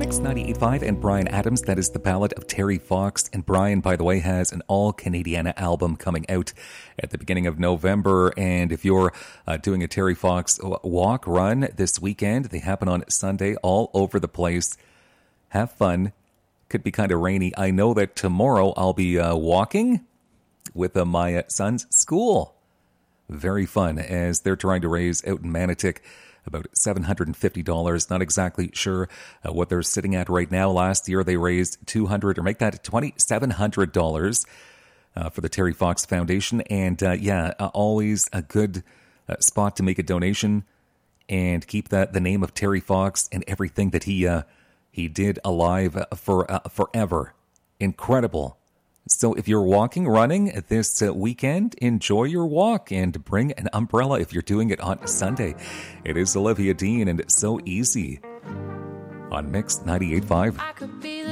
Mix 98.5 and Bryan Adams. That is the ballad of Terry Fox. And Bryan, by the way, has an all-Canadiana album coming out at the beginning of November. And if you're doing a Terry Fox walk, run this weekend, they happen on Sunday all over the place. Have fun. Could be kind of rainy. I know that tomorrow I'll be walking with my son's school. Very fun, as they're trying to raise out in Manotick about $750. Not exactly sure what they're sitting at right now. Last year they raised $200, or make that $2,700 for the Terry Fox Foundation. And always a good spot to make a donation and keep the name of Terry Fox and everything that he did alive for forever. Incredible. So if you're walking, running this weekend, enjoy your walk and bring an umbrella if you're doing it on Sunday. It is Olivia Dean, and it's So Easy on Mix 98.5.